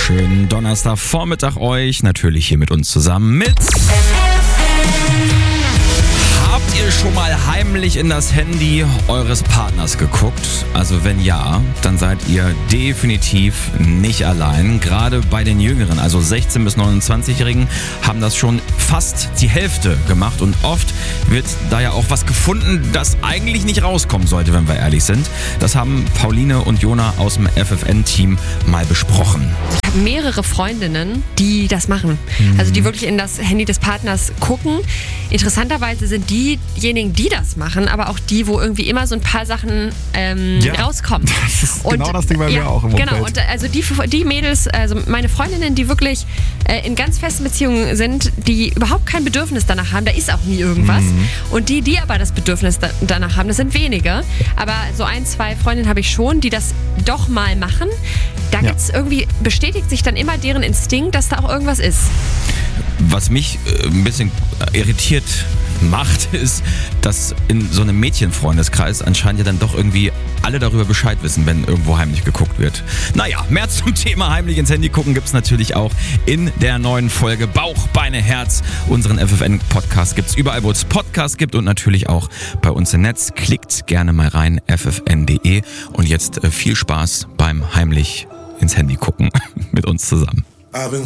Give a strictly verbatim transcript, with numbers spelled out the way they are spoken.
Schönen Donnerstagvormittag euch, natürlich hier mit uns zusammen mit... Habt ihr schon mal heimlich in das Handy eures Partners geguckt? Also wenn ja, dann seid ihr definitiv nicht allein. Gerade bei den Jüngeren, also sechzehn- bis neunundzwanzigjährigen, haben das schon fast die Hälfte gemacht. Und oft wird da ja auch was gefunden, das eigentlich nicht rauskommen sollte, wenn wir ehrlich sind. Das haben Pauline und Jona aus dem F F N-Team mal besprochen. Ich habe mehrere Freundinnen, die das machen. Mhm. Also die wirklich in das Handy des Partners gucken. Interessanterweise sind diejenigen, die das machen, aber auch die, wo irgendwie immer so ein paar Sachen ähm, ja, rauskommen. Das ist und, genau das Ding bei ja, mir auch im Umfeld. Genau, und also die, die Mädels, also meine Freundinnen, die wirklich äh, in ganz festen Beziehungen sind, die überhaupt kein Bedürfnis danach haben, da ist auch nie irgendwas. Mhm. Und die, die aber das Bedürfnis da, danach haben, das sind wenige. Aber so ein, zwei Freundinnen habe ich schon, die das doch mal machen. Da ja. gibt's irgendwie, bestätigt sich dann immer deren Instinkt, dass da auch irgendwas ist. Was mich äh, ein bisschen irritiert macht, ist, dass in so einem Mädchenfreundeskreis anscheinend ja dann doch irgendwie alle darüber Bescheid wissen, wenn irgendwo heimlich geguckt wird. Naja, mehr zum Thema heimlich ins Handy gucken gibt's natürlich auch in der neuen Folge Bauch, Beine, Herz. Unseren F F N-Podcast gibt's überall, wo es Podcasts gibt und natürlich auch bei uns im Netz. Klickt gerne mal rein, f f n punkt d e. Und jetzt äh, viel Spaß beim heimlich ins Handy gucken mit uns zusammen.